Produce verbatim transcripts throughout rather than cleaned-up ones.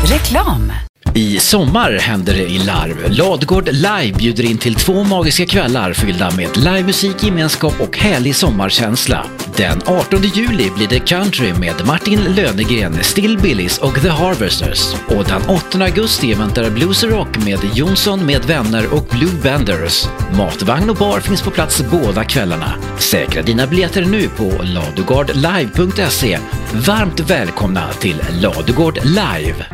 Reklam. I sommar händer det i Larv. Ladugård Live bjuder in till två magiska kvällar fyllda med livemusik, gemenskap och härlig sommarkänsla. Den artonde juli blir det country med Martin Lönegren, Still Billys och The Harvesters. Och den åttonde augusti väntar Blues Rock med Jonsson med vänner och Blue Benders. Matvagn och bar finns på plats båda kvällarna. Säkra dina biljetter nu på ladugårdlive punkt se. Varmt välkomna till Ladugård Live!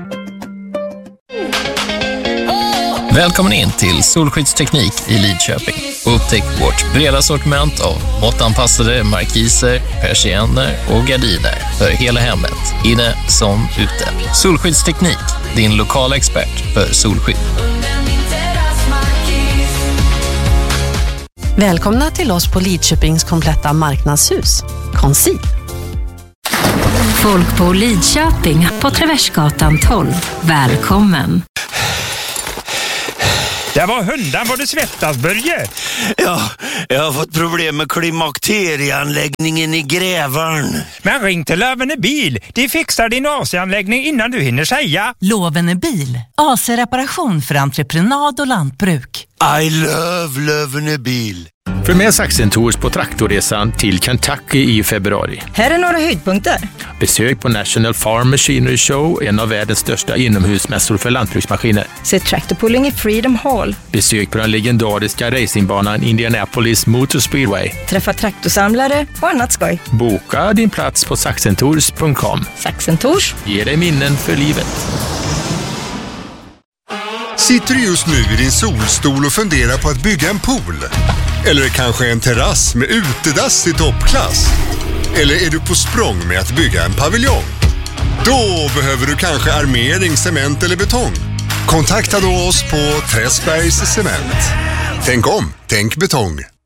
Välkommen in till Solskyddsteknik i Lidköping. Upptäck vårt breda sortiment av måttanpassade markiser, persienner och gardiner för hela hemmet, inne som ute. Solskyddsteknik, din lokala expert för solskydd. Välkomna till oss på Lidköpings kompletta marknadshus. Konsil. Folk på Lidköping på Traversgatan tolv. Välkommen. Det var hundan var det svettas, Börje. Ja, jag har fått problem med klimakterieanläggningen i Grävarn. Men ring till Lövene bil. De fixar din A C-anläggning innan du hinner säga. Lövene bil. A C-reparation för entreprenad och lantbruk. I love Lövene bil. För med Saxen Tours på traktorresan till Kentucky i februari. Här är några höjdpunkter. Besök på National Farm Machinery Show, en av världens största inomhusmässor för lantbruksmaskiner. Se traktorpulling i Freedom Hall. Besök på den legendariska racingbanan Indianapolis Motor Speedway. Träffa traktorsamlare och annat skoj. Boka din plats på saxen tours punkt com. Saxen Tours ger dig minnen för livet. Sitter du just nu i din solstol och funderar på att bygga en pool? Eller kanske en terrass med utedass i toppklass? Eller är du på språng med att bygga en paviljong? Då behöver du kanske armering, cement eller betong. Kontakta då oss på Träsbergs Cement. Tänk om, tänk betong.